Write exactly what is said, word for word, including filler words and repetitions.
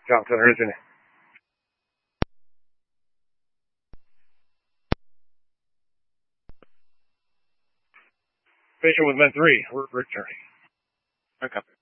Job center, isn't it? Patient with vent three, we're returning. Okay.